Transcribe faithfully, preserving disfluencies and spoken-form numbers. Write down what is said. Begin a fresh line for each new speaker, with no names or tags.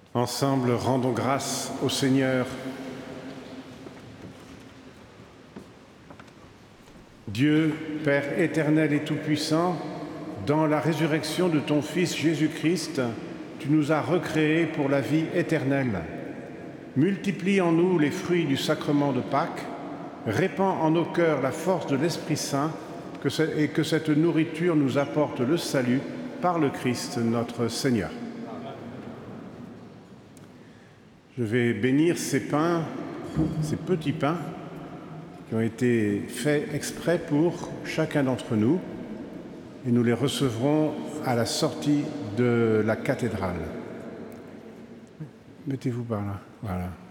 Ensemble, rendons grâce au Seigneur. Dieu, Père éternel et tout-puissant, dans la résurrection de ton Fils Jésus-Christ, tu nous as recréés pour la vie éternelle. Multiplie en nous les fruits du sacrement de Pâques, répands en nos cœurs la force de l'Esprit Saint et que cette nourriture nous apporte le salut par le Christ notre Seigneur. Je vais bénir ces pains, ces petits pains qui ont été faits exprès pour chacun d'entre nous et nous les recevrons à la sortie de la cathédrale. Mettez-vous par là, voilà.